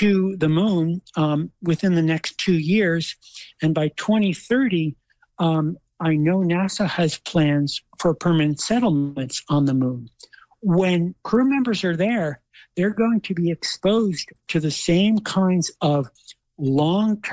to the moon within the next 2 years. And by 2030, I know NASA has plans for permanent settlements on the moon. When crew members are there, they're going to be exposed to the same kinds of long-term